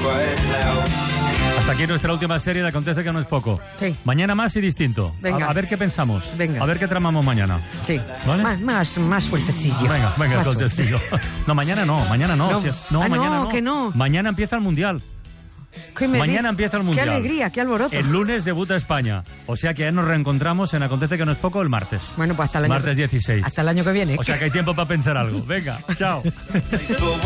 Hasta aquí nuestra última serie de Acontece que no es poco. Sí. Mañana más y distinto. Venga. A ver qué pensamos. Venga. A ver qué tramamos mañana. Sí. ¿Vale? Más fuertecillo. Venga, Más sueltecillo. No, mañana no. No. Mañana No, no. que no. Mañana empieza el Mundial. Mañana empieza el Mundial. Qué alegría, qué alboroto. El lunes debuta España. O sea que ya nos reencontramos en Acontece que no es poco el martes. Bueno, pues hasta el año Martes 16. Hasta el año que viene. O sea que hay tiempo para pensar algo. Venga, chao.